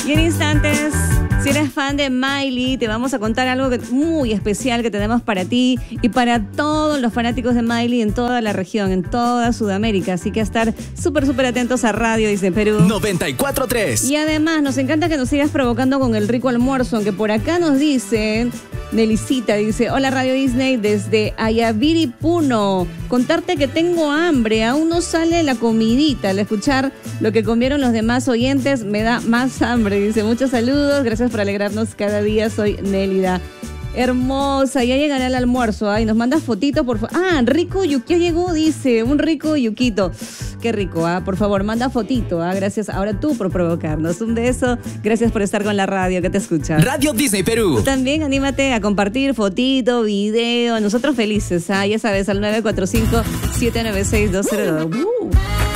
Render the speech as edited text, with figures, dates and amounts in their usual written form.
Y en instantes, si eres fan de Miley, te vamos a contar algo muy especial que tenemos para ti y para todos los fanáticos de Miley en toda la región, en toda Sudamérica. Así que a estar súper atentos a Radio Disney Perú 94.3. Y además, nos encanta que nos sigas provocando con el rico almuerzo, aunque por acá nos dicen, Nelicita dice, hola Radio Disney desde Ayaviri, Puno. Contarte que tengo hambre, aún no sale la comidita. Al escuchar lo que comieron los demás oyentes, me da más hambre. Dice, muchos saludos, gracias por alegrarnos cada día. Soy Nélida. Hermosa, ya llegará el almuerzo. Ay, nos manda fotito, por favor. Ah, rico yuquito llegó, dice, un rico yuquito. Qué rico, por favor, manda fotito, gracias ahora tú por provocarnos. Un beso, gracias por estar con la radio que te escucha. Radio Disney Perú. Tú también anímate a compartir fotito, video, nosotros felices, ya sabes, al 945-796-202.